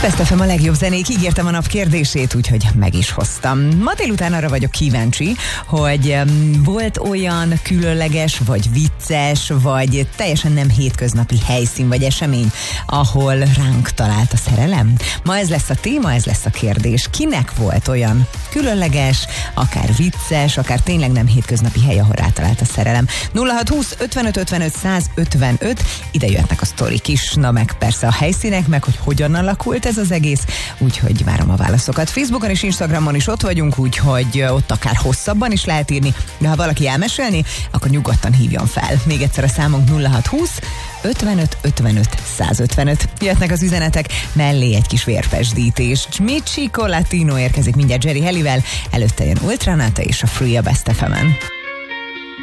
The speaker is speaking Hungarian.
Best FM a legjobb zenék, ígértem a nap kérdését, úgyhogy meg is hoztam. Ma délután arra vagyok kíváncsi, hogy volt olyan különleges, vagy vicces, vagy teljesen nem hétköznapi helyszín, vagy esemény, ahol ránk talált a szerelem? Ma ez lesz a téma, ez lesz a kérdés. Kinek volt olyan különleges, akár vicces, akár tényleg nem hétköznapi hely, ahol rátalált a szerelem? 0620 55 55 155, ide jöhetnek a sztorik is, na meg persze a helyszínek, meg hogy hogyan alakult ez az egész, úgyhogy várom a válaszokat. Facebookon és Instagramon is ott vagyunk, úgyhogy ott akár hosszabban is lehet írni, de ha valaki elmesélni, akkor nyugodtan hívjon fel. Még egyszer a számunk 0620 55 55 155. Jöhetnek az üzenetek, mellé egy kis vérpesdítés. Michiko Latino érkezik mindjárt Jerry Hellivel, előtte jön Ultranata és a Free a Best FM-en.